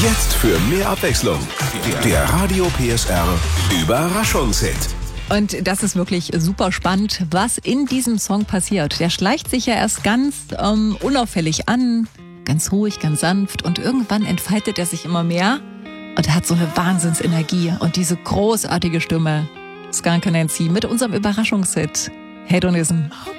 Jetzt für mehr Abwechslung. Der Radio PSR Überraschungshit. Und das ist wirklich super spannend, was in diesem Song passiert. Der schleicht sich ja erst ganz unauffällig an, ganz ruhig, ganz sanft. Und irgendwann entfaltet er sich immer mehr und hat so eine Wahnsinnsenergie. Und diese großartige Stimme, Skunk Anansie mit unserem Überraschungshit Hedonism.